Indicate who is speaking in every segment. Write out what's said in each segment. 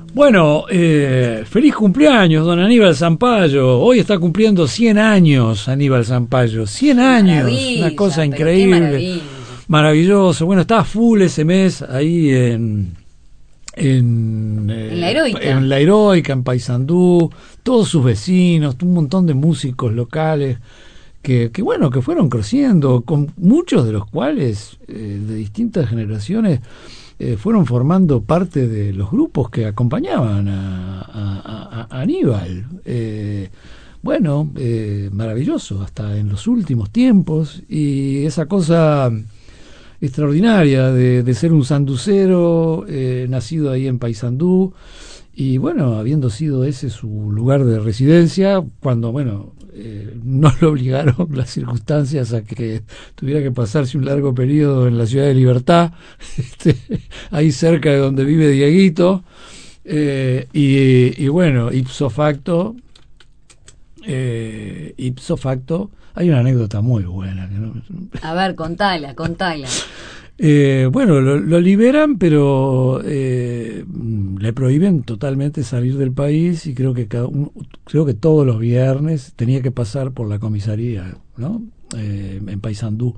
Speaker 1: Bueno, feliz cumpleaños, don Aníbal Zampayo. Hoy está cumpliendo 100 años Aníbal Zampayo. 100 años,
Speaker 2: Maravilla,
Speaker 1: una cosa
Speaker 2: pero
Speaker 1: increíble. Maravilloso. Bueno, estaba full ese mes ahí en
Speaker 2: la Heroica.
Speaker 1: En la Heroica, en Paysandú, todos sus vecinos, un montón de músicos locales que bueno, que fueron creciendo, con muchos de los cuales de distintas generaciones fueron formando parte de los grupos que acompañaban a Aníbal. Maravilloso, hasta en los últimos tiempos, y esa cosa extraordinaria de ser un sanducero, nacido ahí en Paysandú, y bueno, habiendo sido ese su lugar de residencia, cuando no lo obligaron las circunstancias a que tuviera que pasarse un largo periodo en la ciudad de Libertad, ahí cerca de donde vive Dieguito, y bueno, ipso facto, hay una anécdota muy buena.
Speaker 2: A ver, contala.
Speaker 1: Lo liberan, pero le prohíben totalmente salir del país, y creo que todos los viernes tenía que pasar por la comisaría, ¿no? En Paysandú.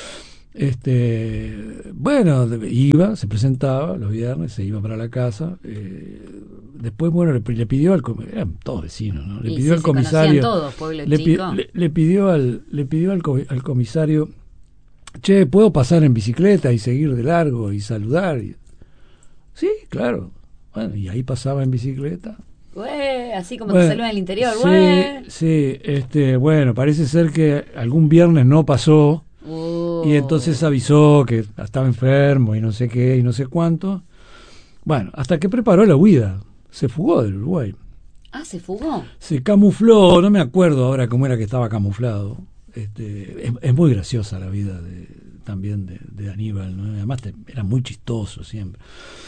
Speaker 1: Iba, se presentaba los viernes, se iba para la casa. Después, le pidió al eran todos vecinos, ¿no? Le pidió al comisario,
Speaker 2: todos, pueblo chico.
Speaker 1: le pidió al comisario: che, ¿puedo pasar en bicicleta y seguir de largo y saludar? Sí, claro. Bueno, y ahí pasaba en bicicleta.
Speaker 2: Así como te saludan en el interior.
Speaker 1: Sí, parece ser que algún viernes no pasó, y entonces avisó que estaba enfermo y no sé qué y no sé cuánto. Bueno, hasta que preparó la huida. Se fugó del Uruguay.
Speaker 2: Ah, ¿se fugó?
Speaker 1: Se camufló, no me acuerdo ahora cómo era que estaba camuflado. Es muy graciosa la vida también de Aníbal, ¿no? Además era muy chistoso siempre.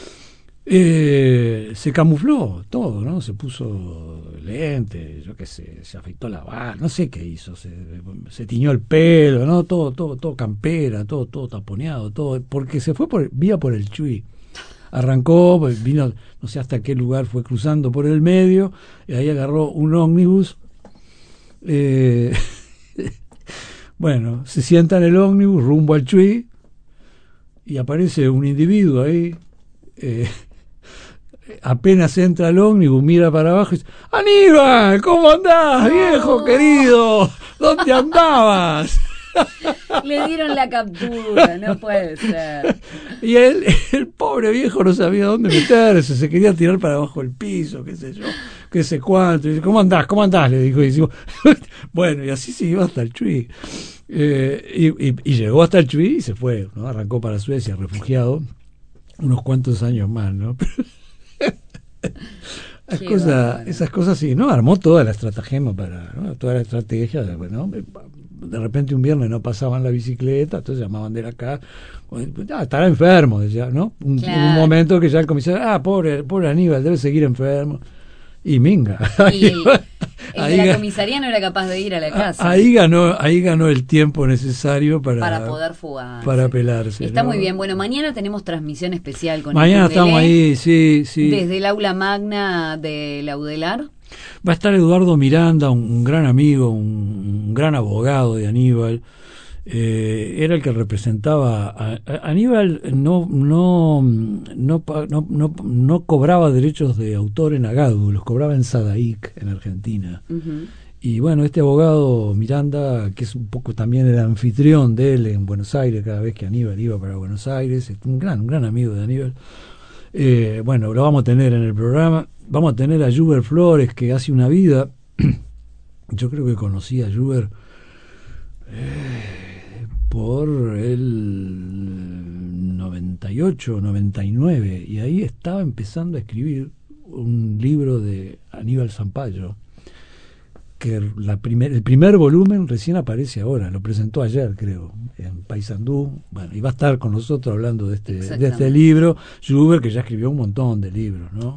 Speaker 1: Se camufló todo, ¿no? Se puso lentes, yo qué sé, se afeitó la barba, no sé qué hizo, se tiñó el pelo, ¿no? Todo campera, todo taponeado, todo, porque se fue por el Chuy. Arrancó, vino, no sé hasta qué lugar fue, cruzando por el medio, y ahí agarró un ómnibus. Se sienta en el ómnibus rumbo al Chuy, y aparece un individuo ahí. Apenas entra al ómnibus, mira para abajo y dice: ¡Aníbal! ¿Cómo andás, viejo querido? ¿Dónde andabas?
Speaker 2: Le dieron la captura, no puede ser.
Speaker 1: Y el pobre viejo no sabía dónde meterse, se quería tirar para abajo el piso, qué sé yo, qué sé cuánto. Y dice: ¿Cómo andás? Le dijo. Y decimos, y así se iba hasta el Chuy. Y llegó hasta el Chuy y se fue, ¿no? Arrancó para Suecia, refugiado, unos cuantos años más, ¿no? Esas cosas sí, ¿no? Armó toda la estratagema ¿no? Toda la estrategia, ¿no? De repente un viernes no pasaban la bicicleta, entonces llamaban de la casa, estará enfermo, decía, ¿no? Un momento que ya el comisario: pobre Aníbal, debe seguir enfermo. Y minga.
Speaker 2: El de la comisaría no era capaz de ir a la casa.
Speaker 1: Ahí ganó el tiempo necesario para
Speaker 2: poder fugar.
Speaker 1: Para pelarse.
Speaker 2: Está, ¿no? Muy bien. Bueno, mañana tenemos transmisión especial con mañana estamos
Speaker 1: ahí, sí.
Speaker 2: Desde el aula magna de Laudelar.
Speaker 1: Va a estar Eduardo Miranda, un gran amigo, un gran abogado de Aníbal. Era el que representaba a Aníbal. No cobraba derechos de autor en Agadu, los cobraba en Sadaic, en Argentina. Uh-huh. Y bueno, este abogado Miranda, que es un poco también el anfitrión de él en Buenos Aires, cada vez que Aníbal iba para Buenos Aires, un gran amigo de Aníbal. Lo vamos a tener en el programa. Vamos a tener a Juber Flores, que hace una vida, yo creo que conocí a Juber por el 98, 99, y ahí estaba empezando a escribir un libro de Aníbal Zampayo, que el primer volumen recién aparece ahora, lo presentó ayer, creo, en Paysandú. Bueno, y va a estar con nosotros hablando de este libro. Juber, que ya escribió un montón de libros, ¿no?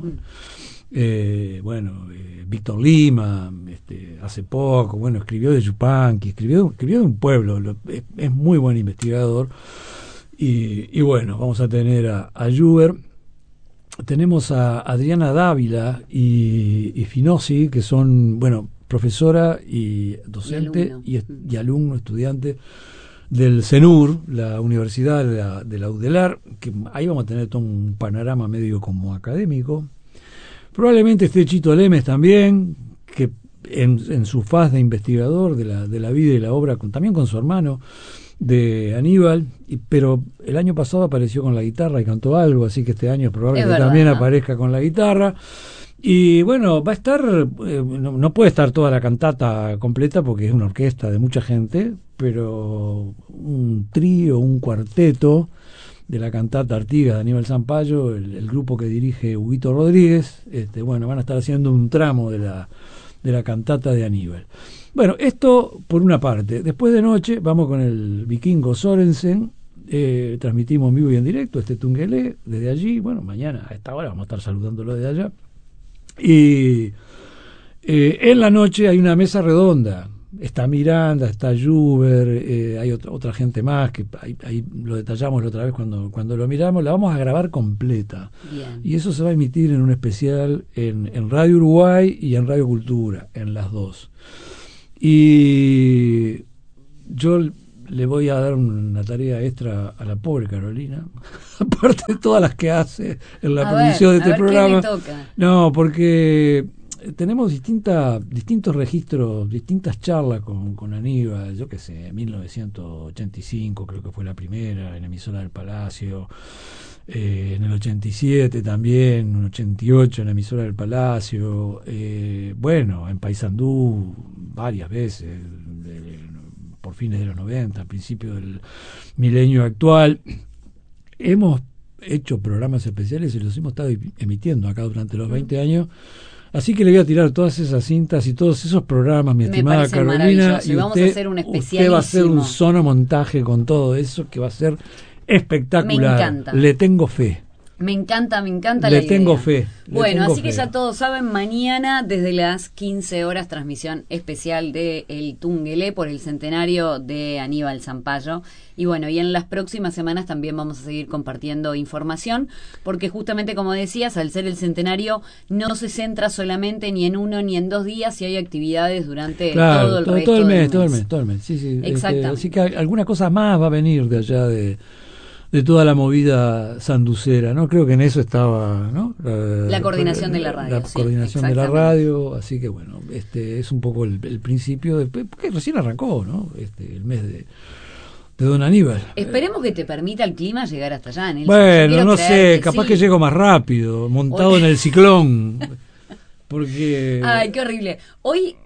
Speaker 1: Víctor Lima, hace poco, escribió de Yupanqui, escribió de un pueblo, es muy buen investigador. Y vamos a tener a Juber. tenemos a Adriana Dávila y Finosi, que son, bueno, profesora y docente y alumno, estudiante del CENUR, la Universidad de la UDELAR, que ahí vamos a tener todo un panorama medio como académico. Probablemente esté Chito Lemes también, que en su faz de investigador de la vida y la obra, también con su hermano de Aníbal, pero el año pasado apareció con la guitarra y cantó algo, así que este año es probable que también aparezca con la guitarra. Y bueno, va a estar, no puede estar toda la cantata completa porque es una orquesta de mucha gente, pero un trío, un cuarteto de la cantata Artigas de Aníbal Zampayo, el grupo que dirige Huguito Rodríguez, bueno, van a estar haciendo un tramo de la cantata de Aníbal. Bueno, esto por una parte. Después de noche vamos con el Vikingo Sorensen, transmitimos en vivo y en directo Tungelé desde allí. Bueno, mañana a esta hora vamos a estar saludándolo desde allá. Y en la noche hay una mesa redonda. Está Miranda, está Juber, hay otra gente más, que ahí lo detallamos la otra vez cuando lo miramos. La vamos a grabar completa.
Speaker 2: Bien.
Speaker 1: Y eso se va a emitir en un especial en Radio Uruguay y en Radio Cultura, en las dos. Y yo le voy a dar una tarea extra a la pobre Carolina, aparte de todas las que hace en la producción de este programa.
Speaker 2: ¿Qué le toca?
Speaker 1: No, porque tenemos distintos registros, distintas charlas con Aníbal, yo qué sé, 1985 creo que fue la primera, en emisora del Palacio, en el 87 también, en el 88 en la emisora del Palacio, bueno, en Paysandú varias veces, por fines de los 90, al principio del milenio actual. Hemos hecho programas especiales y los hemos estado emitiendo acá durante los 20 años. Así que le voy a tirar todas esas cintas y todos esos programas, mi estimada Carolina. Y
Speaker 2: vamos a hacer un especialísimo.
Speaker 1: Usted va a hacer un sonomontaje con todo eso que va a ser espectacular.
Speaker 2: Me encanta.
Speaker 1: Le tengo fe.
Speaker 2: Me encanta la idea.
Speaker 1: Le tengo fe.
Speaker 2: Bueno, así que ya todos saben, mañana desde las 15 horas transmisión especial de El Tungelé por el centenario de Aníbal Zampayo. Y bueno, y en las próximas semanas también vamos a seguir compartiendo información, porque justamente como decías, al ser el centenario no se centra solamente ni en uno ni en 2 días, y hay actividades durante todo el resto del mes.
Speaker 1: Todo el mes. Sí,
Speaker 2: exactamente.
Speaker 1: Así que alguna cosa más va a venir de allá de toda la movida sanducera, ¿no? Creo que en eso estaba, ¿no?
Speaker 2: La coordinación de la radio.
Speaker 1: La coordinación de la radio, así que bueno, es un poco el principio, porque recién arrancó, ¿no? El mes de Don Aníbal.
Speaker 2: Esperemos que te permita el clima llegar hasta allá, Nelson.
Speaker 1: Bueno, no sé, capaz que llego más rápido, montado en el ciclón. Porque...
Speaker 2: Ay, qué horrible. Hoy,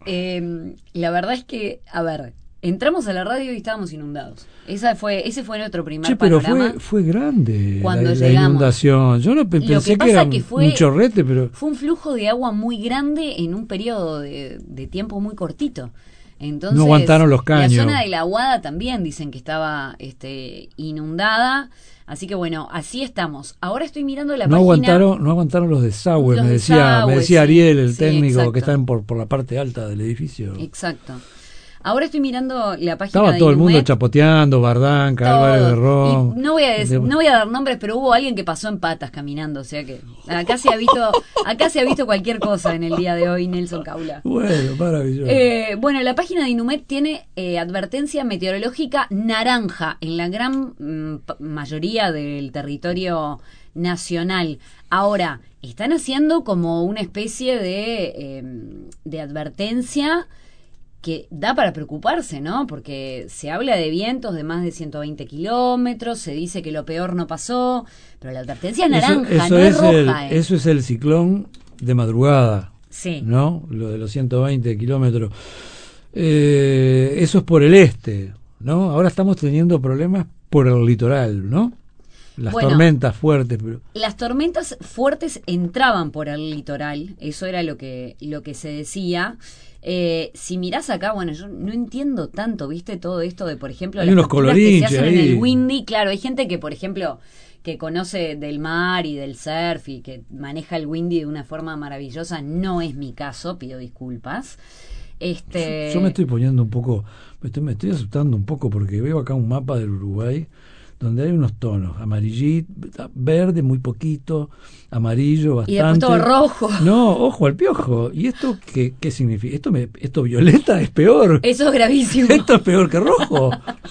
Speaker 2: la verdad es que, a ver, entramos a la radio y estábamos inundados. Ese fue nuestro primer panorama.
Speaker 1: Pero fue grande
Speaker 2: cuando
Speaker 1: la inundación. Yo no pensé que era un chorrete, pero...
Speaker 2: Fue un flujo de agua muy grande en un periodo de tiempo muy cortito. Entonces,
Speaker 1: no aguantaron los caños.
Speaker 2: La zona de la Aguada también dicen que estaba inundada. Así que bueno, así estamos. Ahora estoy mirando la página. No aguantaron los desagües, me decía Ariel, el técnico, exacto, que está por la parte alta del edificio. Exacto. Ahora estoy mirando la página.
Speaker 1: Estaba todo el mundo chapoteando, Bardanca, Álvarez de Ron.
Speaker 2: No voy a dar nombres, pero hubo alguien que pasó en patas caminando, o sea que acá se ha visto cualquier cosa en el día de hoy, Nelson Caula.
Speaker 1: Bueno, maravilloso.
Speaker 2: Bueno, la página de Inumet tiene advertencia meteorológica naranja en la gran mayoría del territorio nacional. Ahora, están haciendo como una especie de advertencia que da para preocuparse, ¿no? Porque se habla de vientos de más de 120 kilómetros, se dice que lo peor no pasó, pero la advertencia es naranja, no es roja.
Speaker 1: Eso es el ciclón de madrugada,
Speaker 2: sí,
Speaker 1: ¿no? Lo de los 120 kilómetros. Eso es por el este, ¿no? Ahora estamos teniendo problemas por el litoral, ¿no? Las tormentas fuertes.
Speaker 2: Las tormentas fuertes entraban por el litoral, eso era lo que se decía. Si mirás acá, bueno, yo no entiendo tanto, ¿viste? Todo esto de, por ejemplo,
Speaker 1: hay
Speaker 2: las
Speaker 1: unos colorinches
Speaker 2: que se hacen
Speaker 1: ahí
Speaker 2: en el Windy. Claro, hay gente que, por ejemplo, que conoce del mar y del surf y que maneja el Windy de una forma maravillosa. No es mi caso, pido disculpas.
Speaker 1: Yo me estoy poniendo un poco, me estoy asustando un poco porque veo acá un mapa del Uruguay donde hay unos tonos, amarillito, verde muy poquito, amarillo bastante.
Speaker 2: Y después todo rojo.
Speaker 1: No, ojo al piojo. ¿Y esto qué significa? Esto violeta es peor.
Speaker 2: Eso es gravísimo.
Speaker 1: Esto es peor que rojo.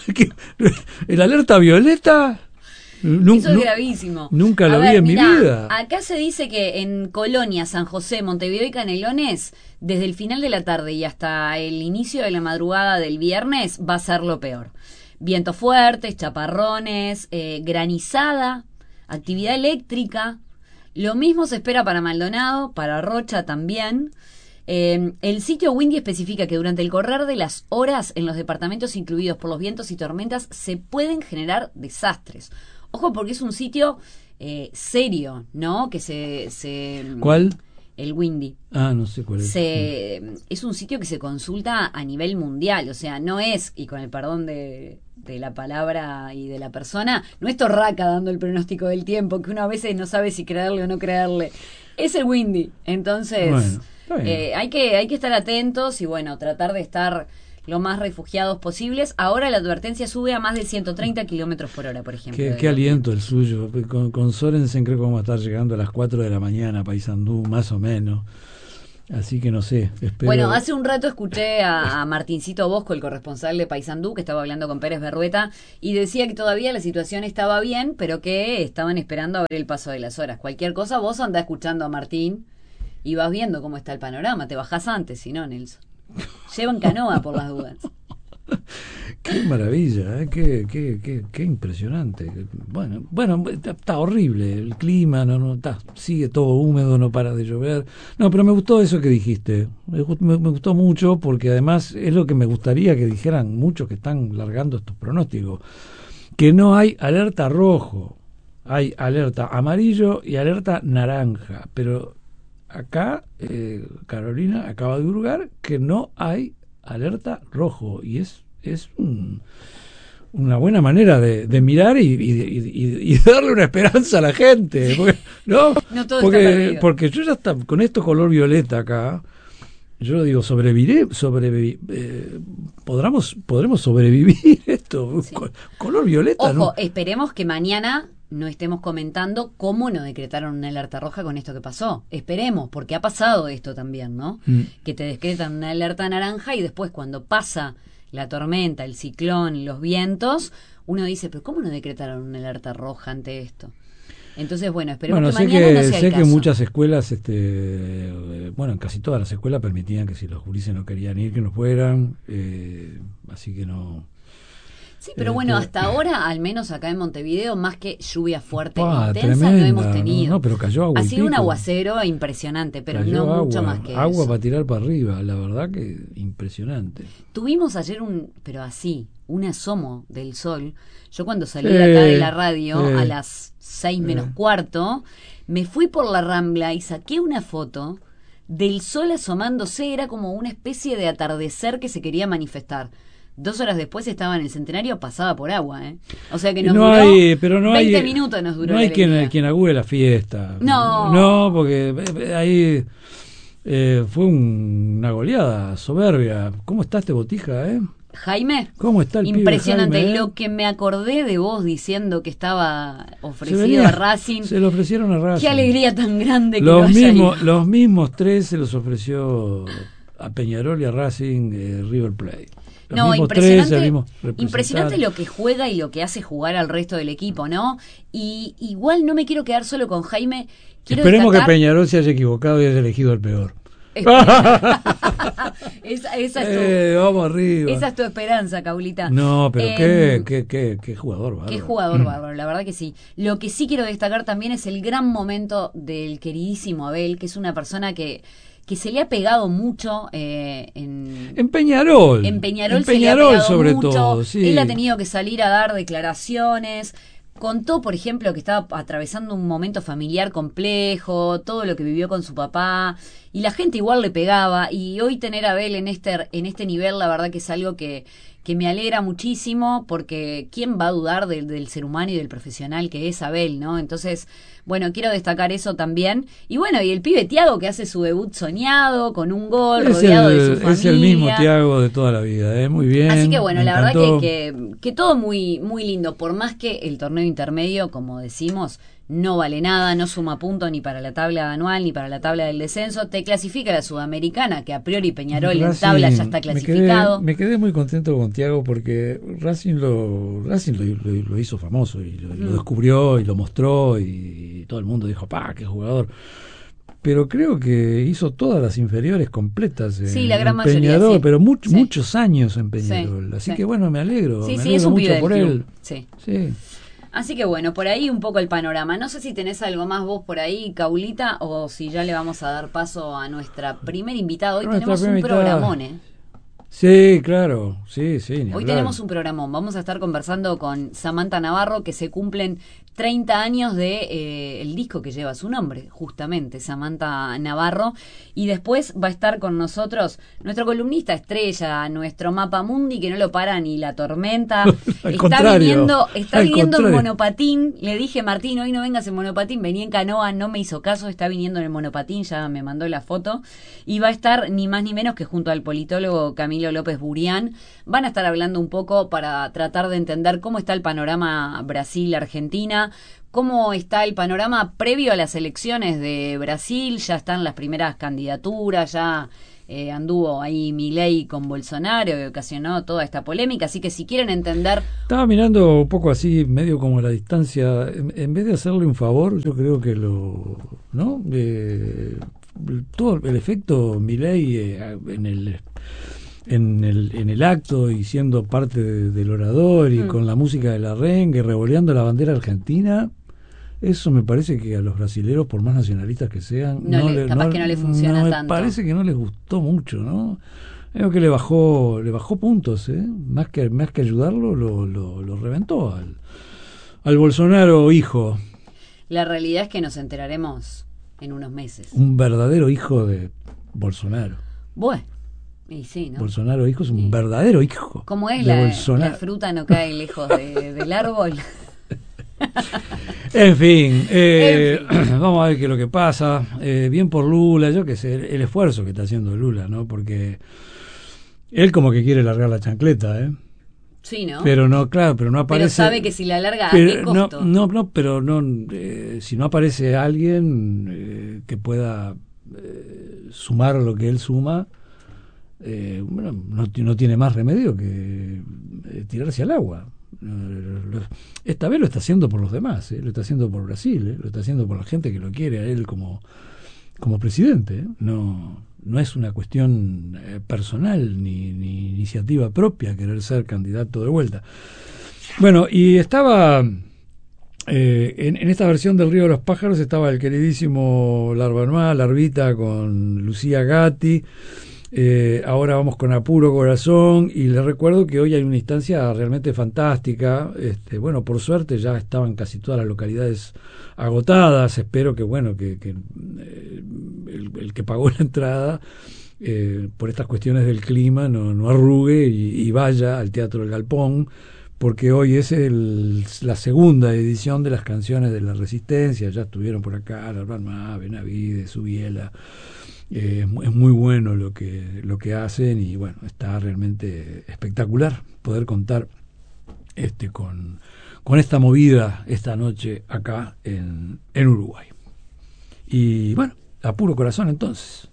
Speaker 1: El alerta violeta...
Speaker 2: Eso es gravísimo.
Speaker 1: Nunca lo vi en mi vida.
Speaker 2: Acá se dice que en Colonia, San José, Montevideo y Canelones, desde el final de la tarde y hasta el inicio de la madrugada del viernes, va a ser lo peor. Vientos fuertes, chaparrones, granizada, actividad eléctrica. Lo mismo se espera para Maldonado, para Rocha también. El sitio Windy especifica que durante el correr de las horas en los departamentos incluidos por los vientos y tormentas se pueden generar desastres. Ojo, porque es un sitio serio, ¿no? Que se
Speaker 1: ¿Cuál?
Speaker 2: El Windy.
Speaker 1: Ah, no sé cuál es.
Speaker 2: Es un sitio que se consulta a nivel mundial, o sea, no es, y con el perdón de la palabra y de la persona, no es Torraca dando el pronóstico del tiempo, que uno a veces no sabe si creerle o no creerle. Es el Windy. Entonces, bueno, hay que estar atentos y, bueno, tratar de estar lo más refugiados posibles. Ahora la advertencia sube a más de 130 kilómetros por hora, por ejemplo.
Speaker 1: Qué aliento el suyo. Con Sorensen creo que vamos a estar llegando a las 4 de la mañana a Paysandú, más o menos. Así que no sé, espero...
Speaker 2: Bueno, hace un rato escuché a Martincito Bosco, el corresponsal de Paysandú, que estaba hablando con Pérez Berrueta, y decía que todavía la situación estaba bien, pero que estaban esperando a ver el paso de las horas. Cualquier cosa, vos andás escuchando a Martín y vas viendo cómo está el panorama. Te bajás antes, si no, Nelson. Llevan canoa por las dudas.
Speaker 1: Qué maravilla, qué impresionante. Bueno, está horrible el clima, sigue todo húmedo, no para de llover. No, pero me gustó eso que dijiste. Me gustó mucho porque además es lo que me gustaría que dijeran muchos que están largando estos pronósticos. Que no hay alerta rojo, hay alerta amarillo y alerta naranja, pero acá Carolina acaba de divulgar que no hay alerta rojo y es una buena manera de mirar y darle una esperanza a la gente,
Speaker 2: no todo está perdido.
Speaker 1: Porque yo ya está con esto color violeta acá. Yo digo, podremos sobrevivir esto, sí. Color violeta.
Speaker 2: Ojo,
Speaker 1: ¿no?
Speaker 2: Esperemos que mañana no estemos comentando cómo nos decretaron una alerta roja con esto que pasó. Esperemos, porque ha pasado esto también, ¿no? Que te decretan una alerta naranja y después cuando pasa la tormenta, el ciclón, los vientos, uno dice, pero ¿cómo nos decretaron una alerta roja ante esto? Entonces, bueno, esperemos que mañana no sea el caso. Sé que
Speaker 1: muchas escuelas, en casi todas las escuelas permitían que si los gurises no querían ir, que no fueran, así que no...
Speaker 2: Sí, pero bueno, hasta ahora, al menos acá en Montevideo, más que lluvia fuerte e intensa, no hemos tenido.
Speaker 1: No, pero cayó agua.
Speaker 2: Ha sido un aguacero impresionante, pero
Speaker 1: cayó
Speaker 2: no
Speaker 1: agua,
Speaker 2: mucho más que
Speaker 1: agua
Speaker 2: eso.
Speaker 1: Para tirar para arriba, la verdad que impresionante.
Speaker 2: Tuvimos ayer un asomo del sol. Yo cuando salí de acá de la radio a las 6 menos cuarto, me fui por la Rambla y saqué una foto del sol asomándose. Era como una especie de atardecer que se quería manifestar. 2 horas después estaba en el Centenario, pasaba por agua, ¿eh? O sea que nos duró 20 minutos nos duró.
Speaker 1: No hay quien agüe la fiesta. No, porque ahí fue una goleada soberbia. ¿Cómo está este Botija,
Speaker 2: Jaime,
Speaker 1: ¿cómo está el
Speaker 2: impresionante.
Speaker 1: pibe Jaime,
Speaker 2: Lo que me acordé de vos diciendo que estaba ofrecido a Racing.
Speaker 1: Se lo ofrecieron a Racing.
Speaker 2: Qué alegría tan grande que
Speaker 1: los mismos 3 se los ofreció a Peñarol y a Racing River Plate.
Speaker 2: Impresionante lo que juega y lo que hace jugar al resto del equipo, ¿no? Y igual no me quiero quedar solo con Jaime.
Speaker 1: Esperemos que Peñarol se haya equivocado y haya elegido el peor. Vamos arriba.
Speaker 2: Esa es tu esperanza, Caulita.
Speaker 1: No, pero qué jugador bárbaro.
Speaker 2: Qué jugador bárbaro, la verdad que sí. Lo que sí quiero destacar también es el gran momento del queridísimo Abel, que es una persona que se le ha pegado mucho en
Speaker 1: Peñarol.
Speaker 2: En Peñarol se le ha pegado
Speaker 1: sobre
Speaker 2: mucho.
Speaker 1: todo, sí.
Speaker 2: Él ha tenido que salir a dar declaraciones. Contó, por ejemplo, que estaba atravesando un momento familiar complejo, todo lo que vivió con su papá, y la gente igual le pegaba. Y hoy tener a Abel en este nivel, la verdad que es algo que que me alegra muchísimo, porque ¿quién va a dudar del ser humano y del profesional que es Abel, ¿no? Entonces, bueno, quiero destacar eso también. Y bueno, y el pibe Thiago, que hace su debut soñado, con un gol, rodeado de su familia.
Speaker 1: Es el mismo Thiago de toda la vida, muy bien.
Speaker 2: Así que bueno, la verdad que todo muy, muy lindo, por más que el torneo intermedio, como decimos, no vale nada, no suma puntos ni para la tabla anual ni para la tabla del descenso. Te clasifica la Sudamericana, que a priori Peñarol en tabla ya está clasificado.
Speaker 1: Me quedé muy contento con Thiago porque Racing lo hizo famoso y lo descubrió y lo mostró y todo el mundo dijo, qué jugador. Pero creo que hizo todas las inferiores completas
Speaker 2: la gran mayoría,
Speaker 1: Peñarol,
Speaker 2: sí.
Speaker 1: pero muchos años en Peñarol. Así que bueno, me alegro.
Speaker 2: Sí,
Speaker 1: me alegro
Speaker 2: es un
Speaker 1: mucho
Speaker 2: pibe
Speaker 1: por
Speaker 2: del
Speaker 1: él.
Speaker 2: club. Sí. Así que bueno, por ahí un poco el panorama. No sé si tenés algo más vos por ahí, Caulita, o si ya le vamos a dar paso a nuestra primera invitada. Hoy tenemos un programón,
Speaker 1: Sí, claro, sí.
Speaker 2: Hoy tenemos un programón. Vamos a estar conversando con Samantha Navarro, que se cumplen 30 años de el disco que lleva su nombre, justamente, Samantha Navarro. Y después va a estar con nosotros nuestro columnista estrella, nuestro Mapa Mundi, que no lo para ni la tormenta. Está viniendo en monopatín. Le dije, Martín, hoy no vengas en monopatín, vení en canoa, no me hizo caso, está viniendo en el monopatín, ya me mandó la foto. Y va a estar ni más ni menos que junto al politólogo Camilo López Burián. Van a estar hablando un poco para tratar de entender cómo está el panorama Brasil-Argentina, cómo está el panorama previo a las elecciones de Brasil. Ya están las primeras candidaturas, ya anduvo ahí Milei con Bolsonaro, que ocasionó toda esta polémica. Así que si quieren entender...
Speaker 1: Estaba mirando un poco así, medio como a la distancia. En vez de hacerle un favor, yo creo que todo el efecto Milei en el acto y siendo parte del orador y con la música del arengue, revoleando la bandera argentina, eso me parece que a los brasileros, por más nacionalistas que sean,
Speaker 2: capaz que no le funciona tanto.
Speaker 1: Me parece que no les gustó mucho, ¿no? Creo que le bajó puntos, más que ayudarlo, lo reventó al Bolsonaro hijo.
Speaker 2: La realidad es que nos enteraremos en unos meses.
Speaker 1: Un verdadero hijo de Bolsonaro.
Speaker 2: Bueno. Y sí, ¿no?
Speaker 1: Bolsonaro hijo es un verdadero hijo.
Speaker 2: ¿Cómo es la fruta no cae lejos del árbol?
Speaker 1: En fin, vamos a ver qué es lo que pasa. Bien por Lula, yo qué sé, el esfuerzo que está haciendo Lula, ¿no? Porque él como que quiere largar la chancleta,
Speaker 2: Sí, ¿no?
Speaker 1: Pero no aparece.
Speaker 2: Pero sabe que si la larga, ¿a qué costo?
Speaker 1: Pero si no aparece alguien que pueda sumar lo que él suma, no tiene más remedio que tirarse al agua. Esta vez lo está haciendo por los demás, lo está haciendo por Brasil, lo está haciendo por la gente que lo quiere a él como presidente. No es una cuestión personal ni iniciativa propia querer ser candidato de vuelta. Bueno, y estaba en esta versión del Río de los Pájaros estaba el queridísimo Larvita con Lucía Gatti. Ahora vamos con Apuro Corazón, y les recuerdo que hoy hay una instancia realmente fantástica. Bueno, por suerte ya estaban casi todas las localidades agotadas. Espero que el que pagó la entrada por estas cuestiones del clima no arrugue y vaya al Teatro del Galpón, porque hoy es la segunda edición de las canciones de la Resistencia. Ya estuvieron por acá Larva, Benavides, Subiela. Es muy bueno lo que hacen, y bueno, está realmente espectacular poder contar con esta movida esta noche acá en Uruguay. Y bueno, a puro corazón entonces.